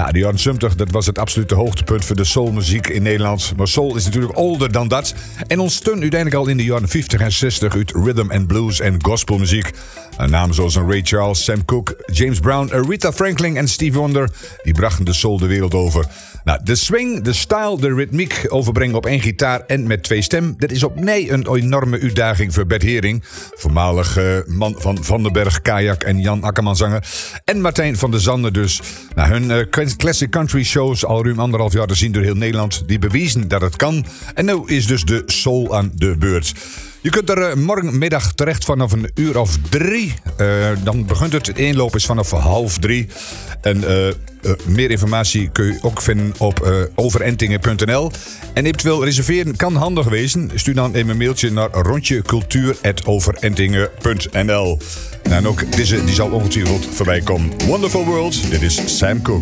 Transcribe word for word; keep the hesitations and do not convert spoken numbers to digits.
Nou, de jaren zeventig, dat was het absolute hoogtepunt voor de soulmuziek in Nederland. Maar soul is natuurlijk older dan dat. En ontstond uiteindelijk al in de jaren vijftig en zestig uit rhythm and blues en gospelmuziek. Namen zoals Ray Charles, Sam Cooke, James Brown, Aretha Franklin en Stevie Wonder, die brachten de soul de wereld over. Nou, de swing, de style, de ritmiek overbrengen op één gitaar en met twee stem, dat is opnieuw een enorme uitdaging voor Bert Hering, voormalig uh, man van Van den Berg, Kajak en Jan Akkerman zanger, en Martijn van der Zanden dus. Nou, hun uh, classic country shows al ruim anderhalf jaar te zien door heel Nederland, die bewijzen dat het kan. En nu is dus de soul aan de beurt. Je kunt er uh, morgenmiddag terecht vanaf een uur of drie. Uh, dan begint het. Het inloop is vanaf half drie. En uh, uh, meer informatie kun je ook vinden op uh, overentingen punt n l. En eventueel reserveren kan handig wezen. Stuur dan even een mailtje naar rondjecultuur apenstaartje overentingen punt n l. En ook deze die zal ongetwijfeld voorbij komen. Wonderful World, dit is Sam Cooke.